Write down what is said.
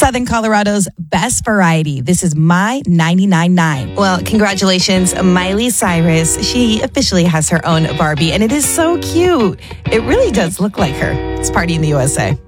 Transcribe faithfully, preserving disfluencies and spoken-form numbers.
Southern Colorado's best variety. This is My ninety-nine point nine. Well, congratulations, Miley Cyrus. She officially has her own Barbie, and it is so cute. It really does look like her. It's Party in the U S A.